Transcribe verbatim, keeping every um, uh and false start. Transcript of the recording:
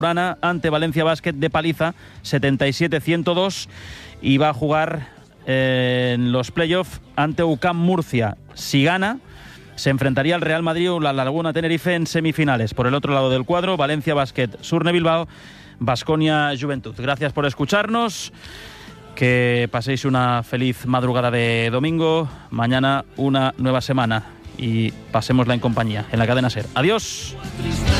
ante Valencia Basket de paliza, setenta y siete a ciento dos, y va a jugar eh, en los playoffs ante U C A M Murcia. Si gana, se enfrentaría al Real Madrid o la Laguna Tenerife en semifinales. Por el otro lado del cuadro, Valencia Basket, Surne Bilbao, Baskonia Juventud. Gracias por escucharnos, que paséis una feliz madrugada de domingo. Mañana una nueva semana y pasémosla en compañía en la cadena SER. Adiós.